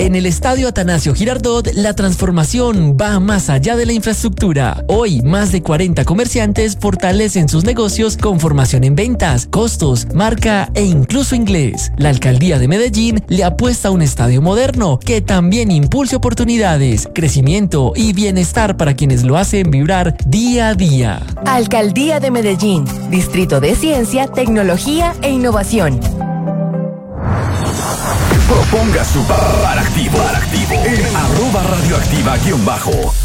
En el Estadio Atanasio Girardot, la transformación va más allá de la infraestructura. Hoy, más de 40 comerciantes fortalecen sus negocios con formación en ventas, costos, marca e incluso inglés. La Alcaldía de Medellín le apuesta a un estadio moderno que también impulse oportunidades, crecimiento y bienestar para quienes lo hacen vibrar día a día. Alcaldía de Medellín, Distrito de Ciencia, Tecnología e Innovación. Proponga su para activo en @radioactiva_.